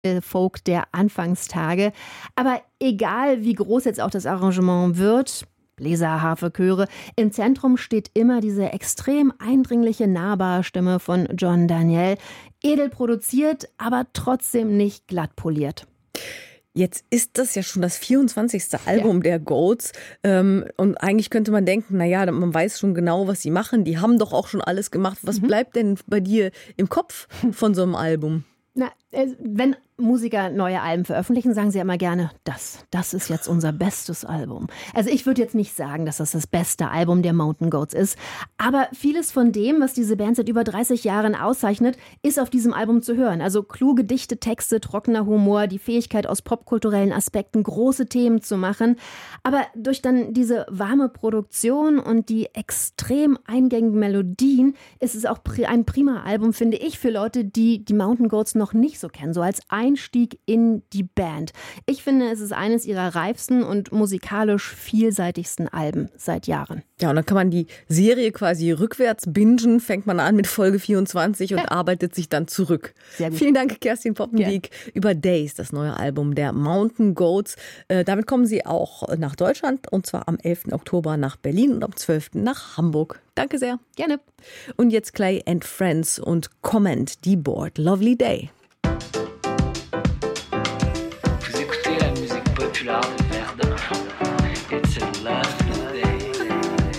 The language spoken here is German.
Folk der Anfangstage. Aber egal, wie groß jetzt auch das Arrangement wird, Bläser, Harfe, Chöre, im Zentrum steht immer diese extrem eindringliche, nahbare Stimme von John Daniel. Edel produziert, aber trotzdem nicht glatt poliert. Jetzt ist das ja schon das 24. Album der Goats. Und eigentlich könnte man denken, naja, man weiß schon genau, was sie machen. Die haben doch auch schon alles gemacht. Was bleibt denn bei dir im Kopf von so einem Album? Na, wenn Musiker neue Alben veröffentlichen, sagen sie ja immer gerne, das ist jetzt unser bestes Album. Also ich würde jetzt nicht sagen, dass das beste Album der Mountain Goats ist, aber vieles von dem, was diese Band seit über 30 Jahren auszeichnet, ist auf diesem Album zu hören. Also kluge, dichte Texte, trockener Humor, die Fähigkeit aus popkulturellen Aspekten große Themen zu machen, aber durch dann diese warme Produktion und die extrem eingängigen Melodien ist es auch ein prima Album, finde ich, für Leute, die die Mountain Goats noch nicht so kennen, so als Einstieg in die Band. Ich finde, es ist eines ihrer reifsten und musikalisch vielseitigsten Alben seit Jahren. Ja, und dann kann man die Serie quasi rückwärts bingen, fängt man an mit Folge 24 und arbeitet sich dann zurück. Sehr gut. Vielen Dank, Kerstin Poppendiek, über Days, das neue Album der Mountain Goats. Damit kommen sie auch nach Deutschland, und zwar am 11. Oktober nach Berlin und am 12. nach Hamburg. Danke sehr. Gerne. Und jetzt Clay and Friends und Comment, die Board. Lovely Day.